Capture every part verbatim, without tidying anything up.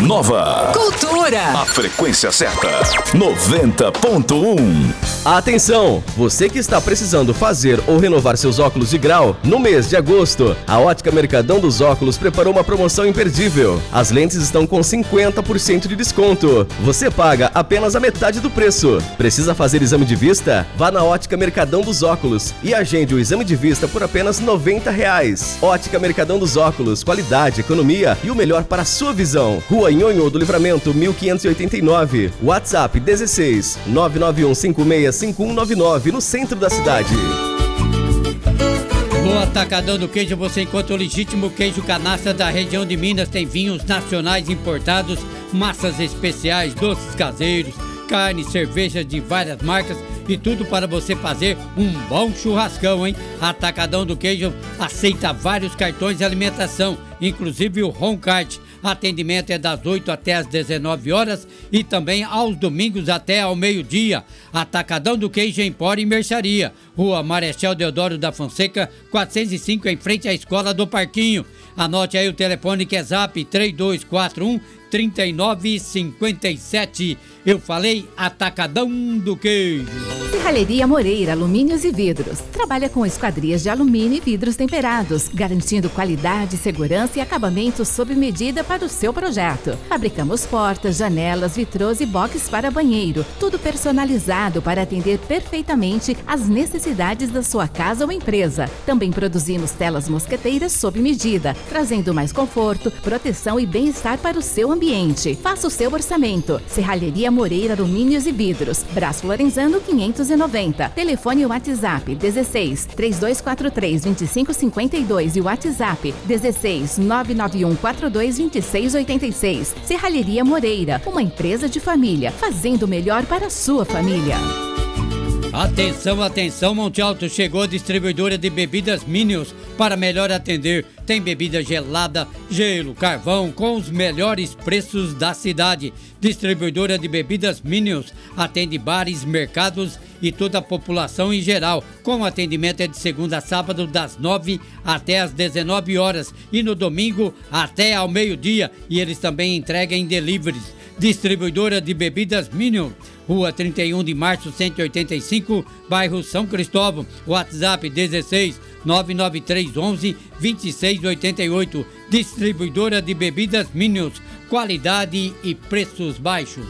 Nova Cultura. A frequência certa, noventa ponto um. Atenção, você que está precisando fazer ou renovar seus óculos de grau, no mês de agosto, a Ótica Mercadão dos Óculos preparou uma promoção imperdível. As lentes estão com cinquenta por cento de desconto. Você paga apenas a metade do preço. Precisa fazer exame de vista? Vá na Ótica Mercadão dos Óculos e agende o exame de vista por apenas noventa reais. Ótica Mercadão dos Óculos, qualidade, economia e o melhor para a sua visão. Rua Nhonhô do Livramento, mil quinhentos e oitenta e nove. WhatsApp dezesseis, nove nove um cinco seis cinco um nove nove, no centro da cidade. No Atacadão do Queijo você encontra o legítimo queijo canastra da região de Minas. Tem vinhos nacionais importados, massas especiais, doces caseiros, carne, cerveja de várias marcas e tudo para você fazer um bom churrascão, hein? Atacadão do Queijo aceita vários cartões de alimentação, inclusive o Roncard. Atendimento é das oito até as dezenove horas e também aos domingos até ao meio-dia. Atacadão do Queijo Empório e Mercearia. Rua Marechal Deodoro da Fonseca, quatrocentos e cinco, em frente à Escola do Parquinho. Anote aí o telefone que é zap três dois quatro um, três nove cinco sete. Eu falei Atacadão do Queijo. Serralheria Moreira, alumínios e vidros. Trabalha com esquadrias de alumínio e vidros temperados, garantindo qualidade, segurança e acabamento sob medida para o seu projeto. Fabricamos portas, janelas, vitrôs e boxes para banheiro. Tudo personalizado para atender perfeitamente às necessidades da sua casa ou empresa. Também produzimos telas mosqueteiras sob medida, trazendo mais conforto, proteção e bem-estar para o seu ambiente. Faça o seu orçamento. Serralheria Moreira, alumínios e vidros. Brás Lorenzano quinhentos e noventa. Telefone e WhatsApp dezesseis, três dois quatro três, dois cinco cinco dois e o WhatsApp dezesseis, nove nove um quatro dois, dois seis oito seis. Serralheria Moreira, uma empresa de família, fazendo o melhor para a sua família. Atenção, atenção, Monte Alto, chegou a distribuidora de bebidas Minions para melhor atender. Tem bebida gelada, gelo, carvão, com os melhores preços da cidade. Distribuidora de bebidas Minions atende bares, mercados e toda a população em geral. Com atendimento é de segunda a sábado, das nove até as dezenove horas e no domingo até ao meio-dia. E eles também entregam em deliveries. Distribuidora de bebidas Minion, Rua trinta e um de março, cento e oitenta e cinco, bairro São Cristóvão. WhatsApp dezesseis, nove nove três onze, dois seis oito oito. Distribuidora de bebidas Minions, qualidade e preços baixos.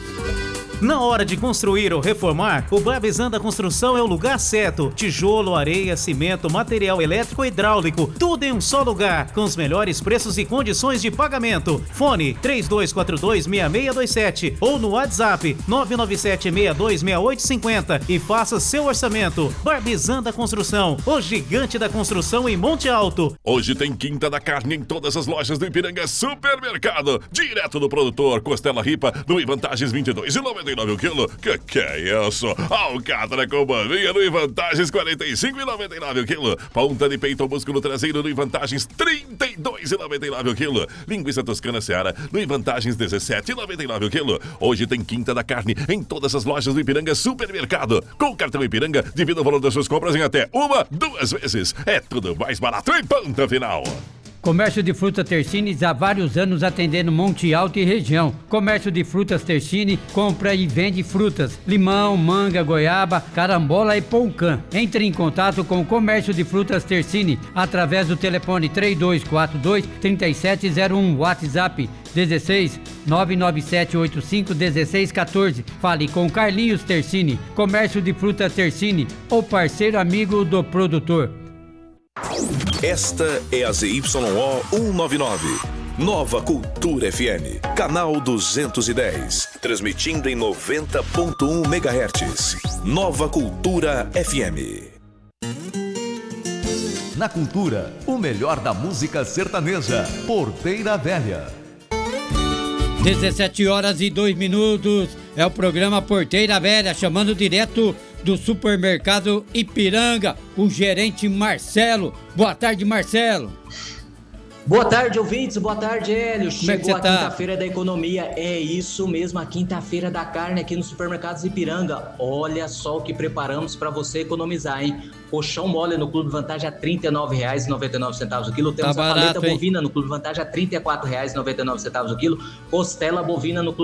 Na hora de construir ou reformar, o Barbizan Construção é o lugar certo. Tijolo, areia, cimento, material elétrico e hidráulico, tudo em um só lugar, com os melhores preços e condições de pagamento. Fone três dois quatro dois, seis seis dois sete ou no WhatsApp nove nove sete, seis dois seis oito cinco zero e faça seu orçamento. Barbizan Construção, o gigante da construção em Monte Alto. Hoje tem Quinta da Carne em todas as lojas do Ipiranga Supermercado. Direto do produtor, costela ripa no Vantagens vinte e dois e noventa e nove o quilo. Que que é isso? Alcatra com bovinha no Vantagens quarenta e cinco e noventa e nove o quilo. Ponta de peito ou músculo traseiro no Vantagens trinta e dois e noventa e nove o quilo. Linguiça toscana Seara no Vantagens dezessete e noventa e nove o quilo. Hoje tem Quinta da Carne em todas as lojas do Ipiranga Supermercado. Com o cartão Ipiranga, divida o valor das suas compras em até uma, duas vezes. É tudo mais barato em ponta final. Comércio de frutas Tersines há vários anos atendendo Monte Alto e região. Comércio de frutas Tersine compra e vende frutas, limão, manga, goiaba, carambola e poucã. Entre em contato com o Comércio de frutas Tersine através do telefone três dois quatro dois, três sete zero um, WhatsApp dezesseis, nove nove sete oito cinco, um seis um quatro. Fale com Carlinhos Tersine. Comércio de frutas Tersine, o parceiro amigo do produtor. Esta é a Z Y O cento e noventa e nove, Nova Cultura F M, canal duzentos e dez, transmitindo em noventa ponto um megahertz. Nova Cultura F M. Na cultura, o melhor da música sertaneja, Porteira Velha. dezessete horas e dois minutos, é o programa Porteira Velha, chamando direto do supermercado Ipiranga, o gerente Marcelo. Boa tarde, Marcelo. Boa tarde, ouvintes. Boa tarde, Hélio. Como é que Chegou você a tá? quinta-feira da economia. É isso mesmo, a quinta-feira da carne aqui no Supermercados Ipiranga. Olha só o que preparamos para você economizar, hein? Coxão mole no Clube Vantagem a trinta e nove reais e noventa e nove centavos o quilo. Temos Tá a paleta barato, hein? bovina no Clube Vantagem a trinta e quatro reais e noventa e nove centavos o quilo. Costela bovina no Clube